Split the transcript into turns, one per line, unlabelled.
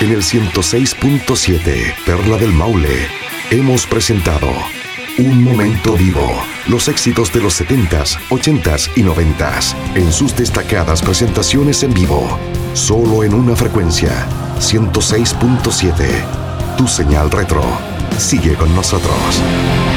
En el 106.7 Perla del Maule hemos presentado Un Momento Vivo, los éxitos de los 70s, 80s y 90s en sus destacadas presentaciones en vivo, solo en una frecuencia, 106.7. Tu señal retro. Sigue con nosotros.